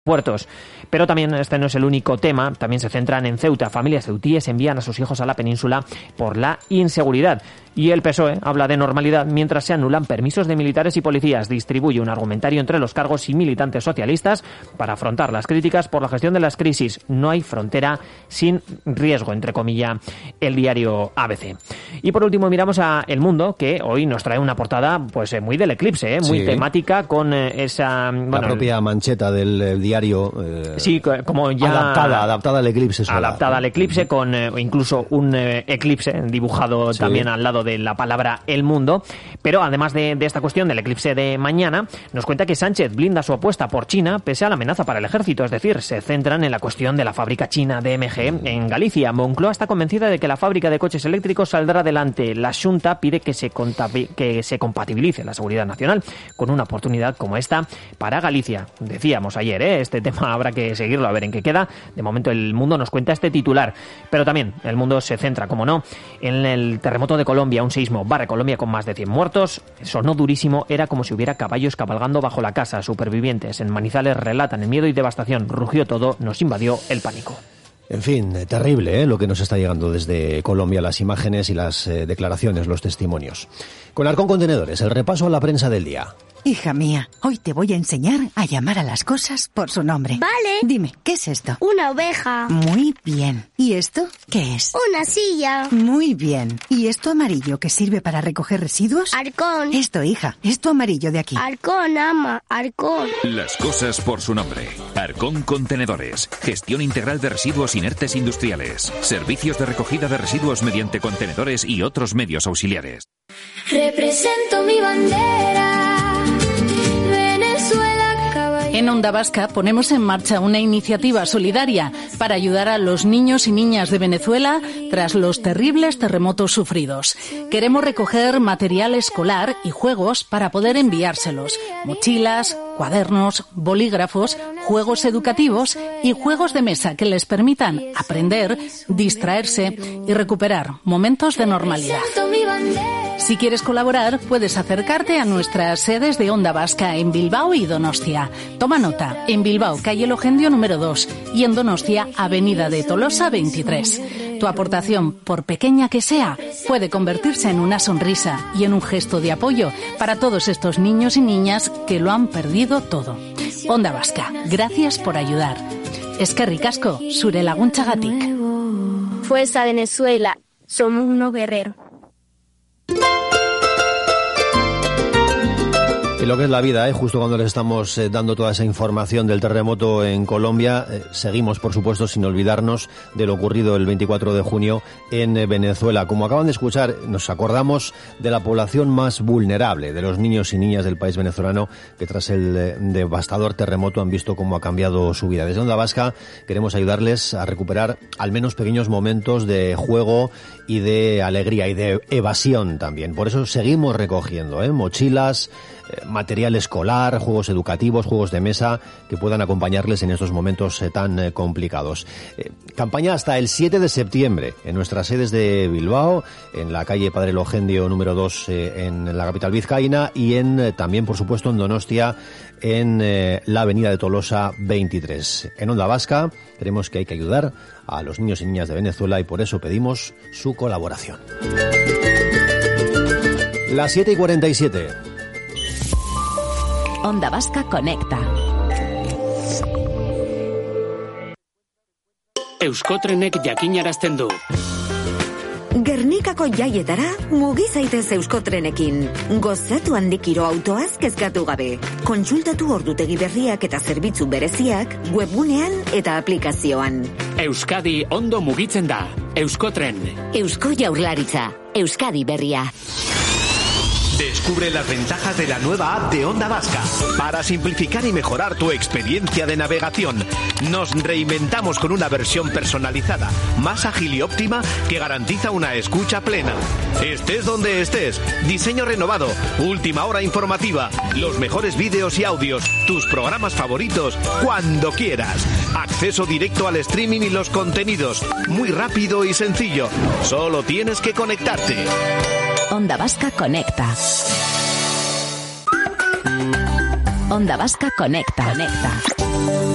puertos. Pero también este no es el único tema, también se centran en Ceuta. Familias ceutíes envían a sus hijos a la península por la inseguridad. Y el PSOE habla de normalidad mientras se anulan permisos de militares y policías. Distribuye un argumentario entre los cargos y militantes socialistas para afrontar las críticas por la gestión de las crisis. No hay frontera sin riesgo, entre comillas, el diario ABC. Y por último miramos a El Mundo, que hoy nos trae una portada pues muy del eclipse, muy temática con esa... la propia mancheta del diario. Sí, como ya... Adaptada al eclipse solar. Adaptada al eclipse, con incluso un eclipse dibujado también al lado de la palabra El Mundo. Pero además de esta cuestión del eclipse de mañana, nos cuenta que Sánchez blinda su apuesta por China pese a la amenaza para el ejército. Es decir, se centran en la cuestión de la fábrica china DMG en Galicia. Moncloa está convencida de que la fábrica de coches eléctricos saldrá adelante. La Xunta pide que se compatibilice la seguridad nacional con una oportunidad como esta para Galicia. Decíamos ayer, este tema habrá que seguirlo a ver en qué queda. De momento El Mundo nos cuenta este titular. Pero también El Mundo se centra, como no, en el terremoto de Colombia. Un seísmo barre Colombia con más de 100 muertos. Sonó durísimo, era como si hubiera caballos cabalgando bajo la casa. Supervivientes en Manizales relatan el miedo y devastación. Rugió todo, nos invadió el pánico. En fin, terrible lo que nos está llegando desde Colombia, las imágenes y las declaraciones, los testimonios. Con Arcón Contenedores, el repaso a la prensa del día. Hija mía, hoy te voy a enseñar a llamar a las cosas por su nombre. Vale. Dime, ¿qué es esto? Una oveja. Muy bien. ¿Y esto qué es? Una silla. Muy bien. ¿Y esto amarillo que sirve para recoger residuos? Arcón. Esto, hija, esto amarillo de aquí. Arcón, ama, Arcón. Las cosas por su nombre. Arcón Contenedores. Gestión integral de residuos inertes industriales. Servicios de recogida de residuos mediante contenedores y otros medios auxiliares. Represento mi bandera. En Onda Vasca ponemos en marcha una iniciativa solidaria para ayudar a los niños y niñas de Venezuela tras los terribles terremotos sufridos. Queremos recoger material escolar y juegos para poder enviárselos. Mochilas, cuadernos, bolígrafos, juegos educativos y juegos de mesa que les permitan aprender, distraerse y recuperar momentos de normalidad. Si quieres colaborar, puedes acercarte a nuestras sedes de Onda Vasca en Bilbao y Donostia. Toma nota, en Bilbao, calle Logendio número 2 y en Donostia, avenida de Tolosa 23. Tu aportación, por pequeña que sea, puede convertirse en una sonrisa y en un gesto de apoyo para todos estos niños y niñas que lo han perdido todo. Onda Vasca, gracias por ayudar. Eskerrik asko, zure laguntzagatik. Fuerza Venezuela, somos unos guerreros. Y lo que es la vida, justo cuando les estamos dando toda esa información del terremoto en Colombia, seguimos, por supuesto, sin olvidarnos de lo ocurrido el 24 de junio en Venezuela. Como acaban de escuchar, nos acordamos de la población más vulnerable, de los niños y niñas del país venezolano que tras el devastador terremoto han visto cómo ha cambiado su vida. Desde Onda Vasca queremos ayudarles a recuperar al menos pequeños momentos de juego y de alegría y de evasión también. Por eso seguimos recogiendo mochilas, material escolar, juegos educativos, juegos de mesa que puedan acompañarles en estos momentos tan complicados. Campaña hasta el 7 de septiembre en nuestras sedes de Bilbao, en la calle Padre Logendio número 2 en la capital vizcaína y también, por supuesto, en Donostia, en la avenida de Tolosa 23. En Onda Vasca creemos que hay que ayudar a los niños y niñas de Venezuela y por eso pedimos su colaboración. Las 7:47. Onda Vasca conecta. Euskotrenek jakinarazten du. Gernikako jaietara mugi zaitez Euskotrenekin. Gozatu handikiro autoaz kezkatu gabe. Kontsultatu ordutegi berriak eta zerbitzu bereziak webgunean eta aplikazioan. Euskadi ondo mugitzen da. Euskotren. Eusko Jaurlaritza. Euskadi berria. Descubre las ventajas de la nueva app de Onda Vasca. Para simplificar y mejorar tu experiencia de navegación, nos reinventamos con una versión personalizada, más ágil y óptima que garantiza una escucha plena. Estés donde estés, diseño renovado, última hora informativa, los mejores vídeos y audios, tus programas favoritos, cuando quieras. Acceso directo al streaming y los contenidos, muy rápido y sencillo. Solo tienes que conectarte. Onda Vasca conecta. Onda Vasca conecta.